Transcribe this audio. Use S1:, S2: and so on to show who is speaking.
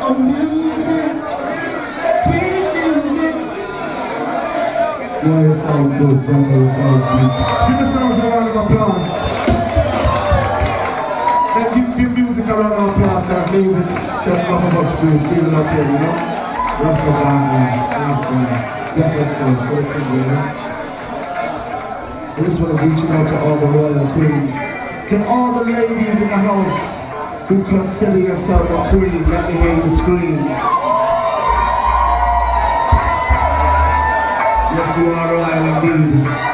S1: Oh, music, sweet music. Yeah, it sounds good, Jungle, it sounds sweet. Give the sounds a round of applause. And give music a round of applause, because music sets some of us free, feeling up here, you know? Rastafari, yes, so it's you know? And this one is reaching out to all the royal queens. Can all the ladies in the house who consider yourself a queen, let me hear you scream. Yes, you are royal indeed.